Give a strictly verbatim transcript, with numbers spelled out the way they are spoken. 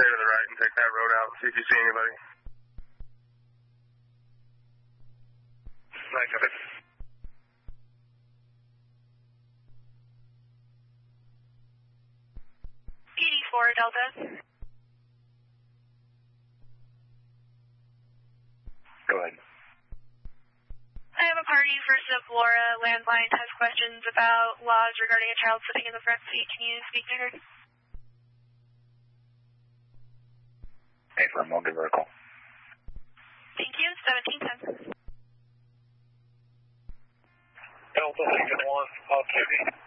stay to the right and take that road out and see if you see anybody. Nice of it. P D four Delta. Go ahead. I have a party for Flora landline has questions about laws regarding a child sitting in the front seat. Can you speak to her? Hey, for a we'll give her a call. Thank you. seventeen ten. Delta, Sigma one, off duty.